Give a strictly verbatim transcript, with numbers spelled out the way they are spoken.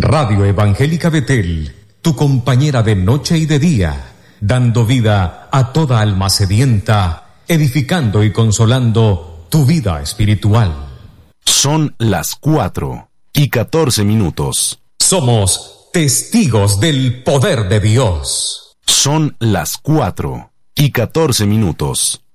Radio Evangélica Betel, tu compañera de noche y de día, dando vida a toda alma sedienta, edificando y consolando tu vida espiritual. Son las cuatro y catorce minutos. Somos testigos del poder de Dios. Son las cuatro y catorce minutos.